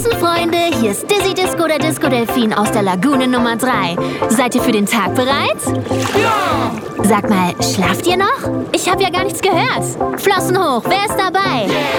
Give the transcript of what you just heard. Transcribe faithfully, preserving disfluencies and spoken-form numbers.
Freunde, hier ist Dizzy Disco, der Disco Delfin aus der Lagune Nummer drei. Seid ihr für den Tag bereit? Ja! Sag mal, schlaft ihr noch? Ich habe ja gar nichts gehört. Flossen hoch, wer ist dabei?